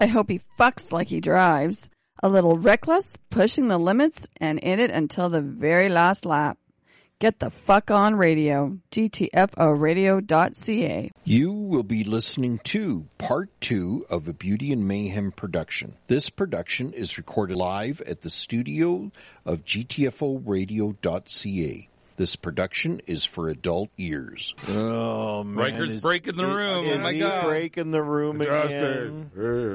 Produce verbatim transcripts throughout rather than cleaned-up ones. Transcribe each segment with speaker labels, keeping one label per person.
Speaker 1: I hope he fucks like he drives. A little reckless, pushing the limits, and in it until the very last lap. Get the fuck on radio. G T F O radio dot C A.
Speaker 2: You will be listening to part two of a Beauty and Mayhem production. This production is recorded live at the studio of G T F O radio dot C A. This production is for adult ears. Oh, man.
Speaker 3: Riker's is, breaking the room.
Speaker 2: Is
Speaker 3: oh, my
Speaker 2: he
Speaker 3: God.
Speaker 2: breaking the room again?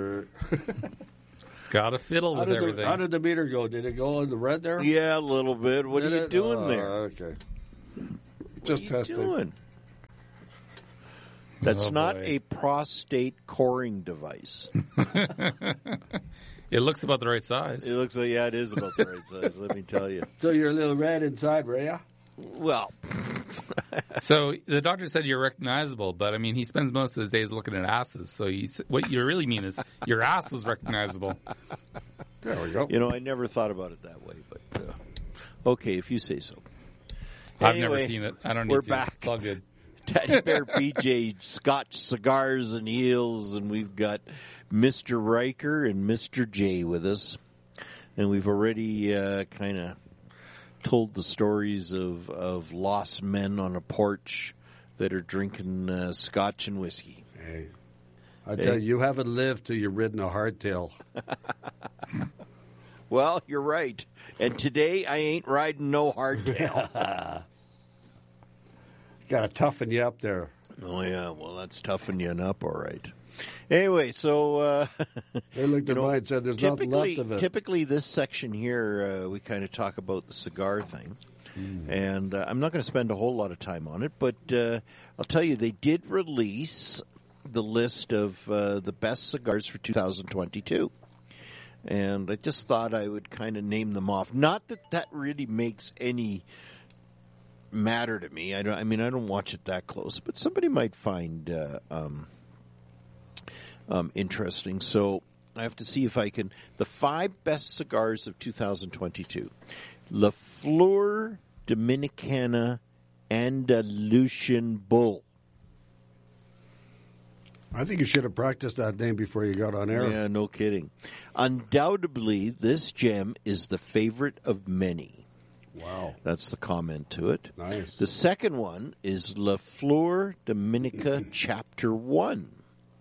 Speaker 3: It's got to fiddle
Speaker 4: how
Speaker 3: with
Speaker 4: did
Speaker 3: everything.
Speaker 4: The, how did the meter go? Did it go in the red there?
Speaker 2: Yeah, a little bit. What did are you it? doing
Speaker 4: oh,
Speaker 2: there?
Speaker 4: Okay.
Speaker 2: What
Speaker 4: Just
Speaker 2: are you
Speaker 4: testing.
Speaker 2: Doing? That's
Speaker 3: oh,
Speaker 2: not
Speaker 3: boy.
Speaker 2: a prostate coring device.
Speaker 3: It looks about the right size.
Speaker 2: It looks like, yeah, it is about the right size, let me tell you.
Speaker 4: So you're a little red inside, Rhea?
Speaker 2: Well.
Speaker 3: So the doctor said you're recognizable, but I mean, he spends most of his days looking at asses. So he's, what you really mean is your ass was recognizable.
Speaker 4: There we go.
Speaker 2: You know, I never thought about it that way, but uh, okay, if you say so.
Speaker 3: I've
Speaker 2: anyway,
Speaker 3: never seen it. I don't need
Speaker 2: we're
Speaker 3: to.
Speaker 2: back.
Speaker 3: It's all good.
Speaker 2: Teddy Bear P J, Scotch cigars and heels, and we've got Mister Riker and Mister J with us. And we've already uh, kind of told the stories of, of lost men on a porch that are drinking uh, scotch and whiskey.
Speaker 4: Hey, I
Speaker 2: hey.
Speaker 4: tell you, you haven't lived till you've ridden a hardtail.
Speaker 2: Well, you're right. And today I ain't riding no hardtail.
Speaker 4: Got to toughen you up there.
Speaker 2: Oh, yeah. Well, that's toughening you up, all right. Anyway, so uh,
Speaker 4: they looked at
Speaker 2: you know,
Speaker 4: mine and said, "There's nothing left of it."
Speaker 2: Typically, this section here, uh, we kind of talk about the cigar thing, mm. and uh, I'm not going to spend a whole lot of time on it. But uh, I'll tell you, they did release the list of uh, the best cigars for two thousand twenty-two, and I just thought I would kind of name them off. Not that that really makes any matter to me. I don't. I mean, I don't watch it that close, but somebody might find. Uh, um, Um, interesting. So I have to see if I can. The five best cigars of two thousand twenty-two. La Flor Dominicana Andalusian Bull.
Speaker 4: I think you should have practiced that name before you got on air.
Speaker 2: Yeah, no kidding. Undoubtedly, this gem is the favorite of many.
Speaker 4: Wow.
Speaker 2: That's the comment to it.
Speaker 4: Nice.
Speaker 2: The second one is La Flor Dominica Chapter one.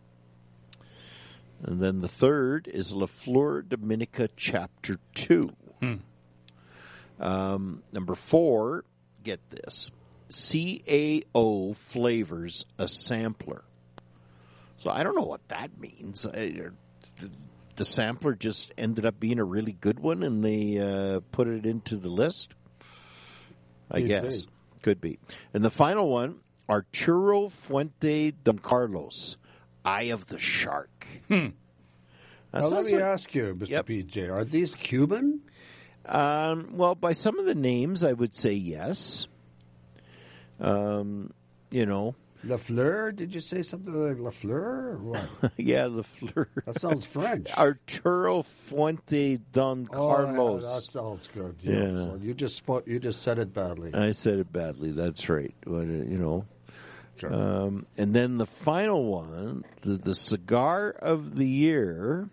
Speaker 2: And then the third is La Flor Dominica Chapter two.
Speaker 3: Hmm.
Speaker 2: Um, number four, get this, C A O Flavors, a sampler. So I don't know what that means. I, the, the sampler just ended up being a really good one, and they uh, put it into the list? I
Speaker 4: Could
Speaker 2: guess.
Speaker 4: be.
Speaker 2: Could be. And the final one, Arturo Fuente Don Carlos, Eye of the Shark.
Speaker 3: Hmm.
Speaker 4: Now, let me
Speaker 2: like,
Speaker 4: ask you, Mister
Speaker 2: Yep.
Speaker 4: P J, are these Cuban?
Speaker 2: Um, well, by some of the names, I would say yes. Um, you know.
Speaker 4: La Fleur? Did you say something like La Fleur or what?
Speaker 2: Yeah, La Fleur.
Speaker 4: That sounds French.
Speaker 2: Arturo Fuente Don Carlos.
Speaker 4: Oh, yeah, that sounds good. Yeah.
Speaker 2: Yeah.
Speaker 4: So you just spo- you just said it badly.
Speaker 2: I said it badly. That's right. But, uh, you know.
Speaker 4: Sure.
Speaker 2: Um, and then the final one, the, the cigar of the year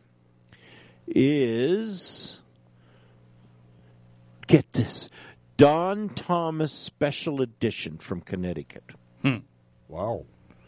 Speaker 2: is, get this, Don Thomas Special Edition from Connecticut.
Speaker 3: Hmm.
Speaker 4: Wow.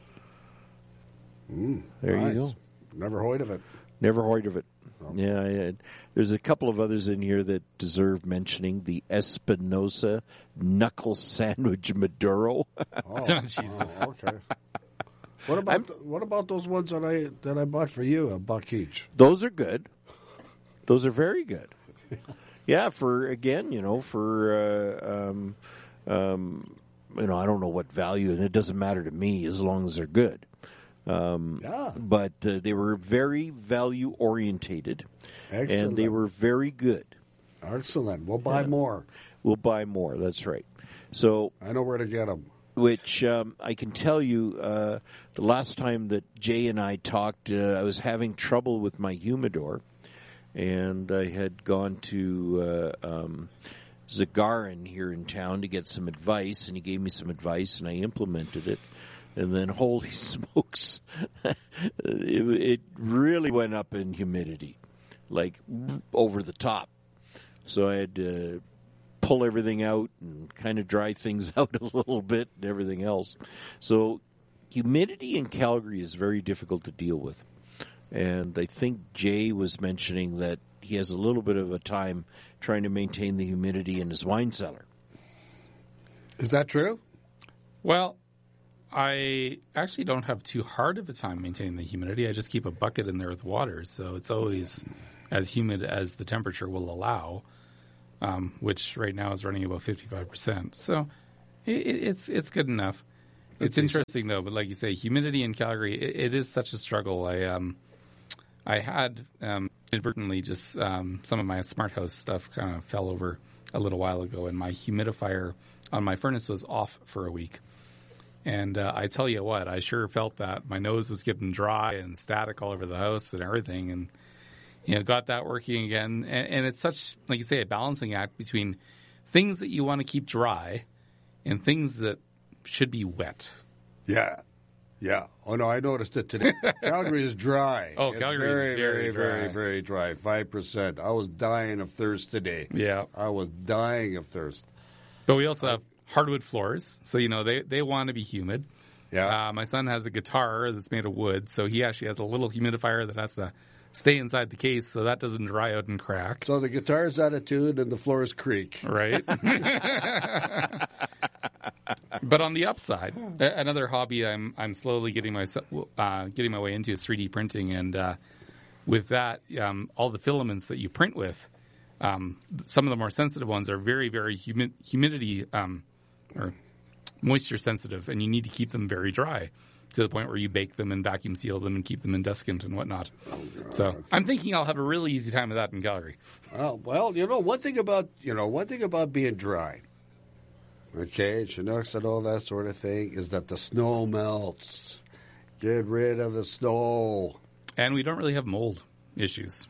Speaker 4: Mm,
Speaker 2: There
Speaker 4: nice.
Speaker 2: you go.
Speaker 4: Never heard of it.
Speaker 2: Never heard of it.
Speaker 4: Oh.
Speaker 2: Yeah, I had, there's a couple of others in here that deserve mentioning. The Espinosa Knuckle Sandwich Maduro.
Speaker 4: Oh,
Speaker 3: Jesus.
Speaker 4: oh, okay. What about the, what about those ones that I that I bought for you, a buck each?
Speaker 2: Those are good. Those are very good. Yeah, for again, you know, for uh, um, um, you know, I don't know what value, and it doesn't matter to me as long as they're good. Um,
Speaker 4: Yeah.
Speaker 2: But uh, they were very value orientated,
Speaker 4: Excellent.
Speaker 2: and they were very good.
Speaker 4: Excellent. We'll buy
Speaker 2: Yeah.
Speaker 4: more.
Speaker 2: We'll buy more. That's right. So,
Speaker 4: I know where to get them.
Speaker 2: which um, I can tell you, uh, the last time that Jay and I talked, uh, I was having trouble with my humidor, and I had gone to uh, um, Zagarin here in town to get some advice, and he gave me some advice, and I implemented it. And then, holy smokes, it, it really went up in humidity, like over the top. So I had to pull everything out and kind of dry things out a little bit and everything else. So humidity in Calgary is very difficult to deal with. And I think Jay was mentioning that he has a little bit of a time trying to maintain the humidity in his wine cellar.
Speaker 4: Is that true?
Speaker 3: Well, I actually don't have too hard of a time maintaining the humidity. I just keep a bucket in there with water, so it's always as humid as the temperature will allow, um, which right now is running about fifty-five percent. So it, it's it's good enough. It's interesting, though, but like you say, humidity in Calgary, it, it is such a struggle. I um, I had um, inadvertently just um, some of my smart house stuff kind of fell over a little while ago, and my humidifier on my furnace was off for a week. And uh, I tell you what, I sure felt that. My nose was getting dry and static all over the house and everything, and you know, got that working again. And, and it's such, like you say, a balancing act between things that you want to keep dry and things that should be wet.
Speaker 4: Yeah. Yeah. Oh, no, I noticed it today. Calgary is dry.
Speaker 3: Oh,
Speaker 4: it's
Speaker 3: Calgary
Speaker 4: very,
Speaker 3: is very,
Speaker 4: very, very,
Speaker 3: dry.
Speaker 4: very dry. five percent. I was dying of thirst today.
Speaker 3: Yeah.
Speaker 4: I was dying of thirst.
Speaker 3: But we also have hardwood floors, so, you know, they, they want to be humid.
Speaker 4: Yeah.
Speaker 3: Uh, my son has a guitar that's made of wood, so he actually has a little humidifier that has to stay inside the case so that doesn't dry out and crack.
Speaker 4: So the guitar's attitude and the floors creak.
Speaker 3: Right? But on the upside, a- another hobby I'm I'm slowly getting my uh, getting my way into is three D printing, and uh, with that, um, all the filaments that you print with, um, some of the more sensitive ones are very very humi- humidity um, or moisture sensitive, and you need to keep them very dry to the point where you bake them and vacuum seal them and keep them in desiccant and whatnot. So I'm thinking I'll have a really easy time with that in Calgary.
Speaker 4: Oh, well, you know, one thing about, you know, one thing about being dry, okay, Chinooks and all that sort of thing, is that the snow melts. Get rid of the snow.
Speaker 3: And we don't really have mold issues.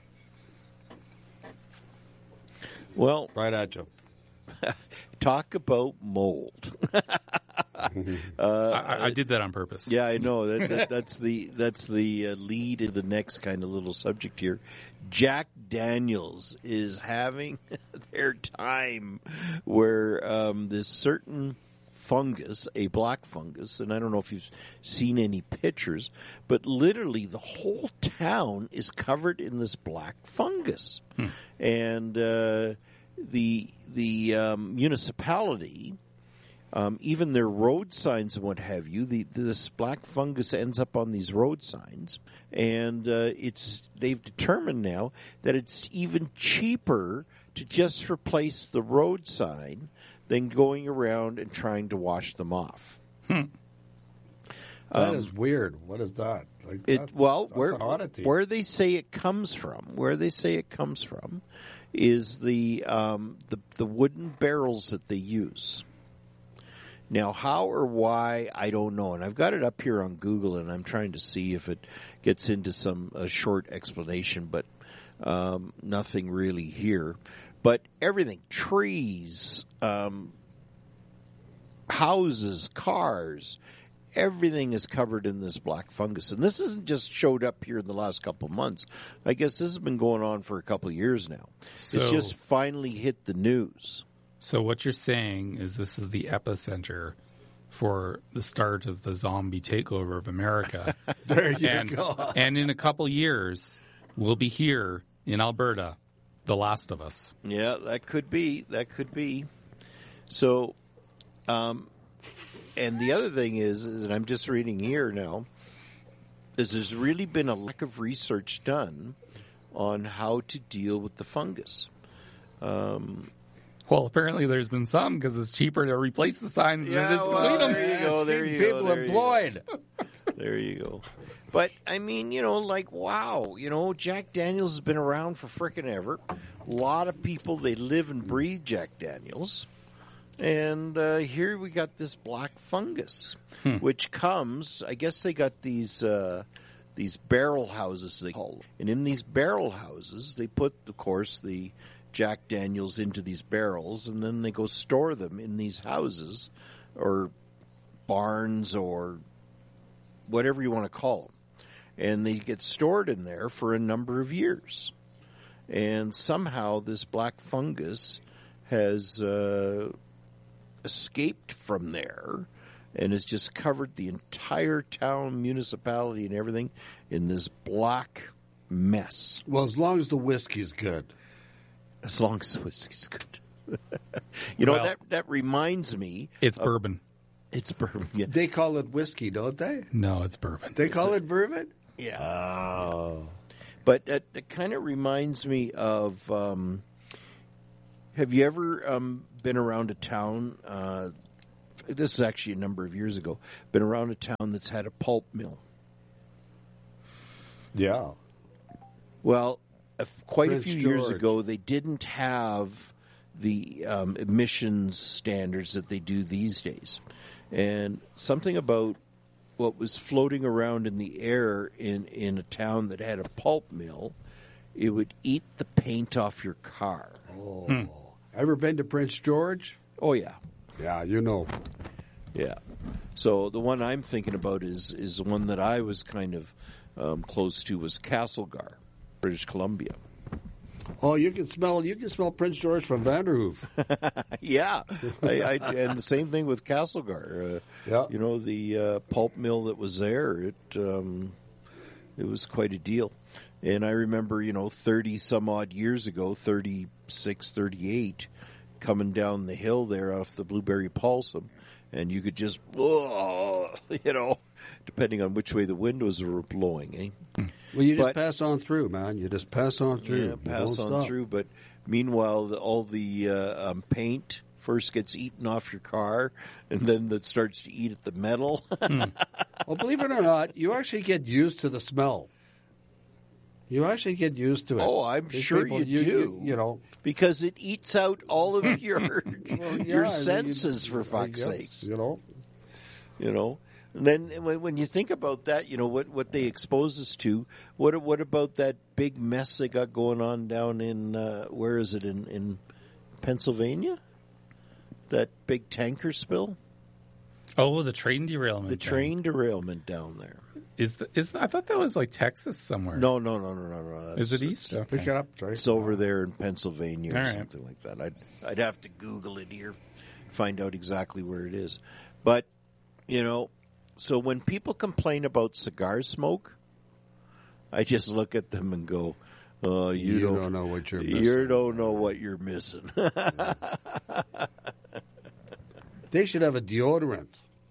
Speaker 2: Well,
Speaker 4: Right at you.
Speaker 2: talk about mold.
Speaker 3: uh, I, I did that on purpose.
Speaker 2: Yeah, I know. That, that, that's the that's the uh, lead in the next kind of little subject here. Jack Daniels is having their time where um, this certain fungus, a black fungus, and I don't know if you've seen any pictures, but literally the whole town is covered in this black fungus. Hmm. And uh, the the um, municipality, um, even their road signs and what have you, the, this black fungus ends up on these road signs, and uh, it's they've determined now that it's even cheaper to just replace the road sign than going around and trying to wash them off.
Speaker 3: Hmm.
Speaker 4: That
Speaker 2: Um,
Speaker 4: is weird. What is that? Like
Speaker 2: It
Speaker 4: that-
Speaker 2: well,
Speaker 4: that's
Speaker 2: where
Speaker 4: an oddity.
Speaker 2: where they say it comes from, where they say it comes from, is the um, the the wooden barrels that they use. Now, how or why, I don't know, and I've got it up here on Google, and I'm trying to see if it gets into some a short explanation, but um, nothing really here. But everything, trees, um, houses, cars, everything is covered in this black fungus. And this hasn't just showed up here in the last couple of months. I guess this has been going on for a couple of years now.
Speaker 3: So,
Speaker 2: it's just finally hit the news.
Speaker 3: So what you're saying is this is the epicenter for the start of the zombie takeover of America.
Speaker 4: There you
Speaker 3: and,
Speaker 4: go.
Speaker 3: and in a couple years, we'll be here in Alberta, The Last of Us.
Speaker 2: Yeah, that could be. That could be. So, um, and the other thing is, is, and I'm just reading here now, is there's really been a lack of research done on how to deal with the fungus. Um,
Speaker 3: Well, apparently there's been some because it's cheaper to replace the signs than it is to
Speaker 2: well,
Speaker 3: clean them.
Speaker 2: there you go.
Speaker 4: It's
Speaker 2: There
Speaker 4: keeping
Speaker 2: you go.
Speaker 4: people
Speaker 2: there you
Speaker 4: employed.
Speaker 2: go. There you go. But, I mean, you know, like, wow, you know, Jack Daniels has been around for frickin' ever. A lot of people, they live and breathe Jack Daniels. And uh, here we got this black fungus, hmm. which comes, I guess they got these uh, these barrel houses, they call them. And in these barrel houses, they put, of course, the Jack Daniels into these barrels, and then they go store them in these houses or barns or whatever you want to call them. and they get stored in there for a number of years. And somehow this black fungus has uh, escaped from there and has just covered the entire town, municipality, and everything in this black mess.
Speaker 4: Well, as long as the whiskey's good.
Speaker 2: As long as the whiskey's good. you know,
Speaker 3: Well,
Speaker 2: that that reminds me.
Speaker 3: It's
Speaker 2: of,
Speaker 3: bourbon.
Speaker 2: It's bourbon. Yeah.
Speaker 4: They call it whiskey, don't they?
Speaker 3: No, it's bourbon.
Speaker 4: They call it bourbon?
Speaker 2: yeah.
Speaker 4: Oh.
Speaker 2: But it, it kind of reminds me of, um, have you ever um, been around a town, uh, this is actually a number of years ago, been around a town that's had a pulp mill?
Speaker 4: Yeah.
Speaker 2: Well, a, quite
Speaker 4: Prince
Speaker 2: a few years
Speaker 4: George.
Speaker 2: ago, they didn't have the um, emissions standards that they do these days. And something about what was floating around in the air in, in a town that had a pulp mill, it would eat the paint off your car.
Speaker 4: Oh. Hmm. Ever been to Prince George?
Speaker 2: Oh, yeah.
Speaker 4: Yeah, you know.
Speaker 2: Yeah. So the one I'm thinking about is, is the one that I was kind of um, close to was Castlegar, British Columbia.
Speaker 4: Oh, you can smell you can smell Prince George from Vanderhoof.
Speaker 2: yeah, I, I, and the same thing with Castlegar. Uh,
Speaker 4: Yeah.
Speaker 2: You know, the uh, pulp mill that was there, it um, it was quite a deal. And I remember, you know, thirty some odd years ago, thirty-six, thirty-eight, coming down the hill there off the Blueberry Balsam, and you could just, oh, you know, depending on which way the windows were blowing, eh?
Speaker 4: Well, you just
Speaker 2: But-
Speaker 4: pass on through, man. You just pass on through.
Speaker 2: Yeah,
Speaker 4: You
Speaker 2: pass
Speaker 4: don't
Speaker 2: on
Speaker 4: stop.
Speaker 2: through. But meanwhile, the, all the uh, um, paint first gets eaten off your car, and then that starts to eat at the metal.
Speaker 4: Well, believe it or not, you actually get used to the smell. You actually get used to it.
Speaker 2: Oh, I'm
Speaker 4: These
Speaker 2: sure
Speaker 4: people,
Speaker 2: you do.
Speaker 4: You, you know,
Speaker 2: because it eats out all of your
Speaker 4: well, yeah,
Speaker 2: your
Speaker 4: I mean,
Speaker 2: senses,
Speaker 4: you-
Speaker 2: for fuck's
Speaker 4: yep,
Speaker 2: sakes.
Speaker 4: You know,
Speaker 2: You know, and then when, when you think about that, you know what, what they expose us to. What what about that big mess they got going on down in uh, where is it in in Pennsylvania? That big tanker spill,
Speaker 3: Oh, the train derailment.
Speaker 2: the
Speaker 3: thing.
Speaker 2: train derailment down there.
Speaker 3: is the, is I thought that was like Texas somewhere.
Speaker 2: No, no, no, no, no, no. That's,
Speaker 3: is it east? Okay.
Speaker 4: pick it up, Trace.
Speaker 2: It's over there in Pennsylvania or
Speaker 3: All right.
Speaker 2: something like that. I'd I'd have to Google it here, find out exactly where it is. But you know, so when people complain about cigar smoke, I just look at them and go, "Oh, you,
Speaker 4: You
Speaker 2: don't,
Speaker 4: don't know what you're
Speaker 2: You
Speaker 4: missing."
Speaker 2: don't know what you're missing."
Speaker 4: They should have a deodorant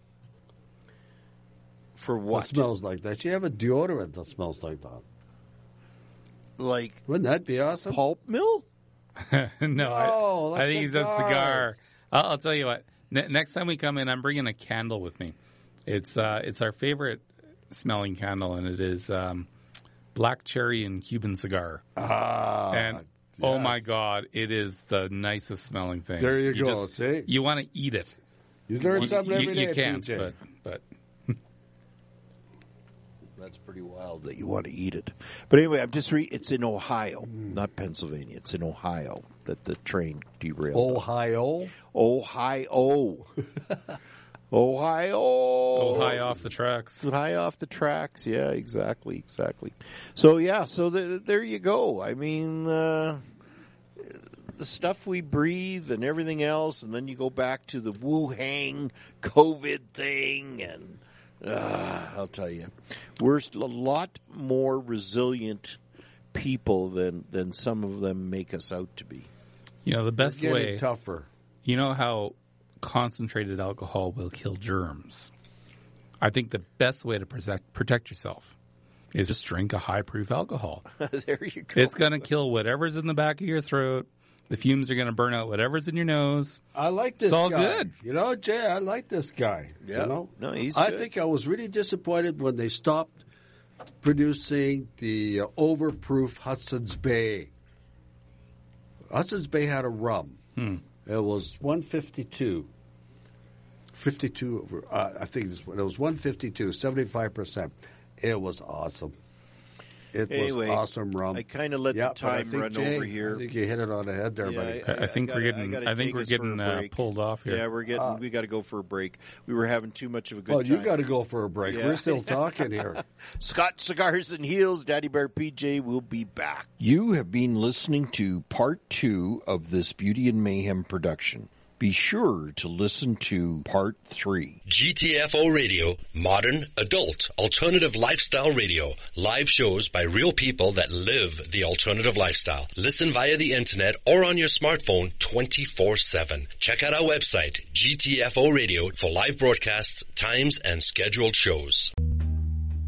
Speaker 2: For
Speaker 4: that
Speaker 2: what?
Speaker 4: smells like that. You have a deodorant that smells like that.
Speaker 2: Like
Speaker 4: Wouldn't that be awesome?
Speaker 2: pulp mill?
Speaker 3: no, I,
Speaker 4: Oh,
Speaker 3: I
Speaker 4: that's
Speaker 3: think he said
Speaker 4: cigar.
Speaker 3: cigar. I'll, I'll tell you what. Ne- next time we come in, I'm bringing a candle with me. It's uh, it's our favorite smelling candle, and it is um, black cherry and Cuban cigar.
Speaker 4: Ah,
Speaker 3: and oh
Speaker 4: yes.
Speaker 3: my god, it is the nicest smelling thing.
Speaker 4: There you go,
Speaker 3: Just,
Speaker 4: see?
Speaker 3: you want to eat it.
Speaker 4: You learn
Speaker 3: You,
Speaker 4: something
Speaker 3: you-
Speaker 4: every day.
Speaker 3: you can't,
Speaker 4: P J.
Speaker 3: but but
Speaker 2: That's pretty wild that you want to eat it. But anyway, I'm just re- it's in Ohio, not Pennsylvania. It's in Ohio that the train derailed.
Speaker 4: Ohio.
Speaker 2: Ohio. Ohio.
Speaker 3: oh, high off the tracks.
Speaker 2: High off the tracks. Yeah, exactly, exactly. So, yeah, so the, there you go. I mean, uh, the stuff we breathe and everything else, and then you go back to the Wuhan COVID thing, and uh, I'll tell you, we're a lot more resilient people than, than some of them make us out to be.
Speaker 3: You know, the best
Speaker 4: Getting
Speaker 3: way.
Speaker 4: tougher.
Speaker 3: You know how concentrated alcohol will kill germs? I think the best way to protect protect yourself is just drink a high proof alcohol.
Speaker 2: There you go.
Speaker 3: It's going to kill whatever's in the back of your throat. The fumes are going to burn out whatever's in your nose.
Speaker 4: I like this
Speaker 3: It's all
Speaker 4: guy.
Speaker 3: good.
Speaker 4: You know, Jay, I like this guy.
Speaker 2: Yeah.
Speaker 4: You know?
Speaker 2: No, he's
Speaker 4: I
Speaker 2: good.
Speaker 4: think I was really disappointed when they stopped producing the uh, overproof Hudson's Bay. Hudson's Bay had a rum.
Speaker 3: Hmm.
Speaker 4: It was one fifty-two. fifty-two, over, uh, I think it was, it was one fifty-two, seventy-five percent. It was awesome. It
Speaker 2: Anyway,
Speaker 4: was awesome rum.
Speaker 2: I kind of let
Speaker 4: Yep,
Speaker 2: the
Speaker 4: but I
Speaker 2: time
Speaker 4: think,
Speaker 2: run
Speaker 4: Jay,
Speaker 2: over here.
Speaker 4: I think you hit it on the head there,
Speaker 2: Yeah,
Speaker 4: buddy.
Speaker 3: I, I think
Speaker 2: gotta-
Speaker 3: we're getting.
Speaker 2: I
Speaker 3: I,
Speaker 2: gotta
Speaker 3: think
Speaker 2: take
Speaker 3: we're
Speaker 2: us for
Speaker 3: getting
Speaker 2: a
Speaker 3: uh,
Speaker 2: break.
Speaker 3: pulled off here.
Speaker 2: Yeah, we're getting.
Speaker 4: Uh,
Speaker 2: we got to go for a break. We were having too much of a good
Speaker 4: Well,
Speaker 2: time.
Speaker 4: you got to go for a break.
Speaker 2: Yeah.
Speaker 4: We're still talking here.
Speaker 2: Scott Cigars and Heels, Daddy Bear P J will be back. You have been listening to part two of this Beauty and Mayhem production. Be sure to listen to part three.
Speaker 5: G T F O Radio, modern, adult, alternative lifestyle radio. Live shows by real people that live the alternative lifestyle. Listen via the internet or on your smartphone twenty-four seven. Check out our website, G T F O Radio, for live broadcasts, times, and scheduled shows.